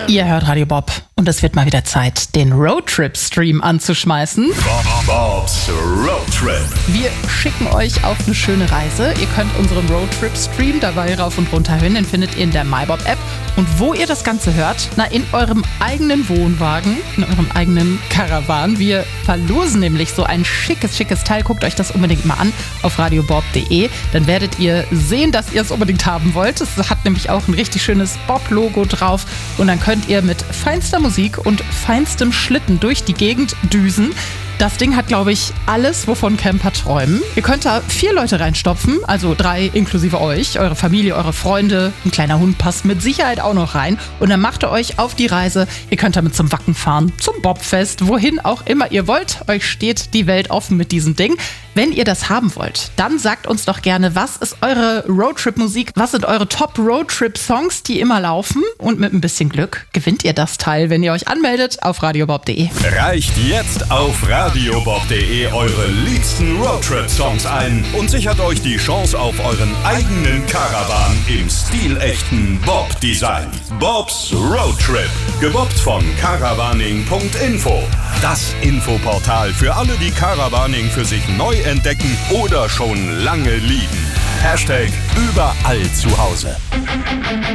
Ihr hört Radio Bob und es wird mal wieder Zeit, den Roadtrip-Stream anzuschmeißen. Bob's Roadtrip. Wir schicken euch auf eine schöne Reise. Ihr könnt unseren Roadtrip-Stream dabei rauf und runter hören. Den findet ihr in der MyBob-App. Und wo ihr das Ganze hört? Na, in eurem eigenen Wohnwagen, in eurem eigenen Caravan. Wir verlosen nämlich so ein schickes Teil. Guckt euch das unbedingt mal an auf radiobob.de. Dann werdet ihr sehen, dass ihr es unbedingt haben wollt. Es hat nämlich auch ein richtig schönes Bob-Logo drauf. Und dann könnt ihr mit feinster Musik und feinstem Schlitten durch die Gegend düsen. Das Ding hat, glaube ich, alles, wovon Camper träumen. Ihr könnt da 4 Leute reinstopfen, also 3 inklusive euch, eure Familie, eure Freunde. Ein kleiner Hund passt mit Sicherheit auch noch rein. Und dann macht ihr euch auf die Reise. Ihr könnt damit zum Wacken fahren, zum Bobfest, wohin auch immer ihr wollt. Euch steht die Welt offen mit diesem Ding. Wenn ihr das haben wollt, dann sagt uns doch gerne, was ist eure Roadtrip-Musik? Was sind eure Top-Roadtrip-Songs, die immer laufen? Und mit ein bisschen Glück gewinnt ihr das Teil, wenn ihr euch anmeldet auf radiobob.de. Reicht jetzt auf radiobob.de eure liebsten Roadtrip-Songs ein und sichert euch die Chance auf euren eigenen Caravan im stilechten Bob-Design. Bob's Roadtrip, gebobbt von caravaning.info. Das Infoportal für alle, die Caravaning für sich neu entdecken oder schon lange lieben. #überall zu Hause.